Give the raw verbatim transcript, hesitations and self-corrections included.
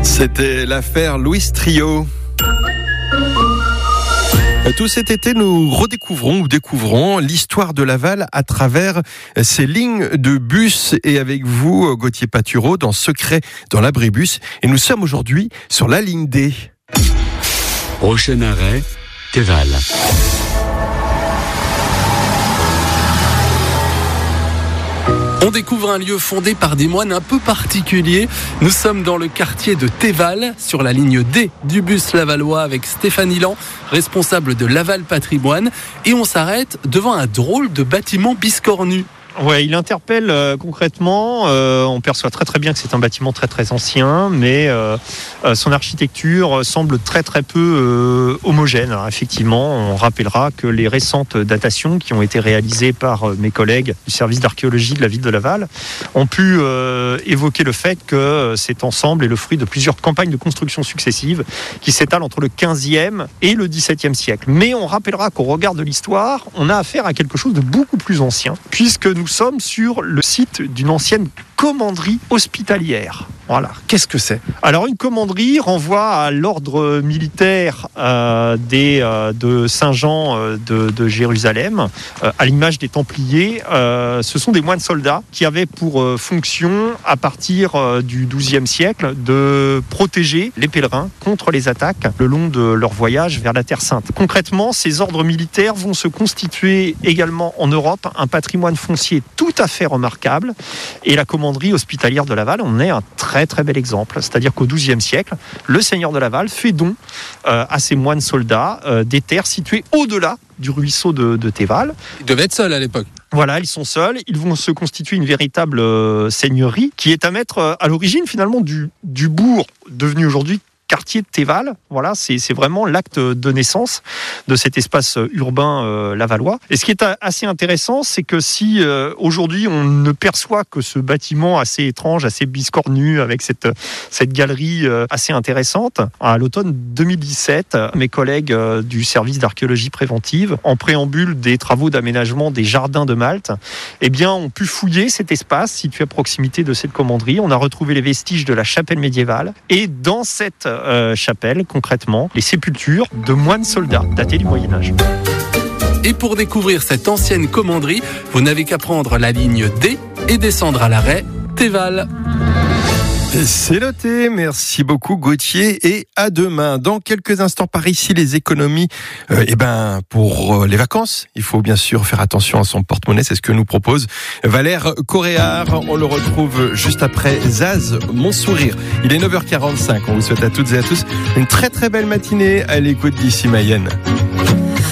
C'était l'affaire Louis Trio. Tout cet été, nous redécouvrons ou découvrons l'histoire de Laval à travers ces lignes de bus. Et avec vous, Gauthier Patureau, dans Secret dans l'abribus. Et nous sommes aujourd'hui sur la ligne D. Prochain arrêt, Théval. On découvre un lieu fondé par des moines un peu particuliers. Nous sommes dans le quartier de Théval, sur la ligne D du bus lavallois avec Stéphane Ilan, responsable de Laval Patrimoine. Et on s'arrête devant un drôle de bâtiment biscornu. Ouais, il interpelle euh, concrètement. Euh, on perçoit très très bien que c'est un bâtiment très très ancien, mais euh, euh, son architecture semble très très peu euh, homogène. Alors, effectivement, on rappellera que les récentes datations qui ont été réalisées par euh, mes collègues du service d'archéologie de la ville de Laval ont pu euh, évoquer le fait que euh, cet ensemble est le fruit de plusieurs campagnes de construction successives qui s'étalent entre le quinzième et le dix-septième siècle. Mais on rappellera qu'au regard de l'histoire, on a affaire à quelque chose de beaucoup plus ancien, puisque nous sommes sur le site d'une ancienne commanderie hospitalière. Voilà. Qu'est-ce que c'est ? Alors, une commanderie renvoie à l'ordre militaire euh, des, euh, de Saint-Jean euh, de, de Jérusalem, euh, à l'image des Templiers. Euh, ce sont des moines soldats qui avaient pour euh, fonction, à partir euh, du douzième siècle, de protéger les pèlerins contre les attaques le long de leur voyage vers la Terre Sainte. Concrètement, ces ordres militaires vont se constituer également en Europe un patrimoine foncier tout à fait remarquable. Et la commanderie hospitalière de Laval en est un très très bel exemple. C'est-à-dire qu'au douzième siècle, le seigneur de Laval fait don euh, à ses moines soldats euh, des terres situées au-delà du ruisseau de, de Théval. Il devait être seul à l'époque. Voilà, ils sont seuls. Ils vont se constituer une véritable euh, seigneurie qui est à mettre euh, à l'origine finalement du, du bourg devenu aujourd'hui quartier de Théval. Voilà, c'est, c'est vraiment l'acte de naissance de cet espace urbain euh, lavallois. Et ce qui est assez intéressant, c'est que si euh, aujourd'hui on ne perçoit que ce bâtiment assez étrange, assez biscornu, avec cette, cette galerie euh, assez intéressante, à l'automne deux mille dix-sept, mes collègues euh, du service d'archéologie préventive, en préambule des travaux d'aménagement des jardins de Malte, eh bien, ont pu fouiller cet espace situé à proximité de cette commanderie. On a retrouvé les vestiges de la chapelle médiévale. Et dans cette Euh, chapelle, concrètement, les sépultures de moines soldats datés du Moyen-Âge. Et pour découvrir cette ancienne commanderie, vous n'avez qu'à prendre la ligne D et descendre à l'arrêt Théval. C'est noté, merci beaucoup Gauthier et à demain. Dans quelques instants par ici, les économies, euh, eh ben, pour euh, les vacances, il faut bien sûr faire attention à son porte-monnaie, c'est ce que nous propose Valère Coréard. On le retrouve juste après Zaz, Mon Sourire. Il est neuf heures quarante-cinq, on vous souhaite à toutes et à tous une très très belle matinée à l'écoute d'ici Mayenne.